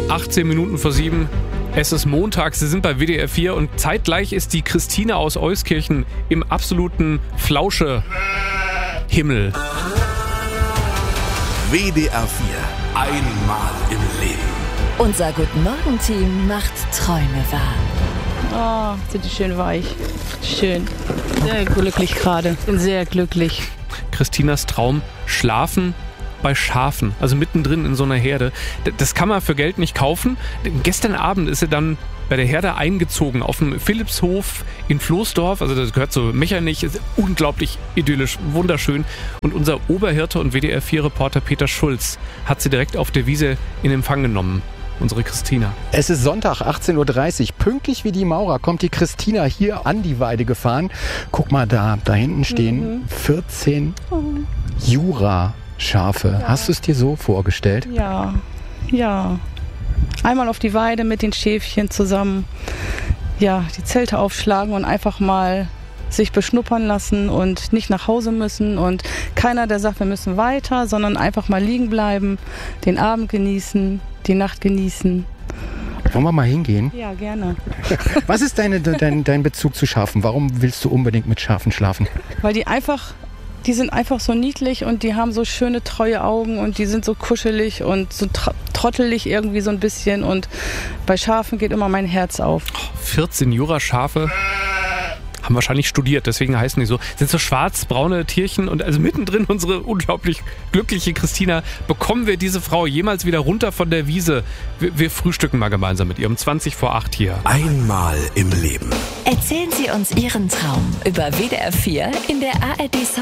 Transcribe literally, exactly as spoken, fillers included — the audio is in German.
achtzehn Minuten vor sieben. Es ist Montag, Sie sind bei W D R vier und zeitgleich ist die Christina aus Euskirchen im absoluten Flausche-Himmel. W D R vier. Einmal im Leben. Unser Guten-Morgen-Team macht Träume wahr. Oh, sind die schön weich. Schön. Sehr glücklich gerade. Bin sehr glücklich. Christinas Traum: Schlafen bei Schafen, also mittendrin in so einer Herde. Das kann man für Geld nicht kaufen. Gestern Abend ist sie dann bei der Herde eingezogen auf dem Philippshof in Floßdorf. Also das gehört zu Mechernich, ist unglaublich idyllisch, wunderschön. Und unser Oberhirte und W D R vier Reporter Peter Schulz hat sie direkt auf der Wiese in Empfang genommen. Unsere Christina. Es ist Sonntag, achtzehn Uhr dreißig. Pünktlich wie die Maurer kommt die Christina hier an die Weide gefahren. Guck mal da, da hinten stehen mhm. vierzehn Jura-Schafe. Ja. Hast du es dir so vorgestellt? Ja, ja. Einmal auf die Weide mit den Schäfchen zusammen. Ja, die Zelte aufschlagen und einfach mal sich beschnuppern lassen und nicht nach Hause müssen. Und keiner, der sagt, wir müssen weiter, sondern einfach mal liegen bleiben, den Abend genießen, die Nacht genießen. Wollen wir mal hingehen? Ja, gerne. Was ist deine, dein, dein Bezug zu Schafen? Warum willst du unbedingt mit Schafen schlafen? Weil die einfach, die sind einfach so niedlich und die haben so schöne, treue Augen und die sind so kuschelig und so tr- trottelig irgendwie so ein bisschen. Und bei Schafen geht immer mein Herz auf. vierzehn Jura-Schafe haben wahrscheinlich studiert, deswegen heißen die so. Sind so schwarz-braune Tierchen und also mittendrin unsere unglaublich glückliche Christina. Bekommen wir diese Frau jemals wieder runter von der Wiese? Wir, wir frühstücken mal gemeinsam mit ihr um zwanzig vor acht hier. Einmal im Leben. Erzählen Sie uns Ihren Traum über W D R vier in der A R D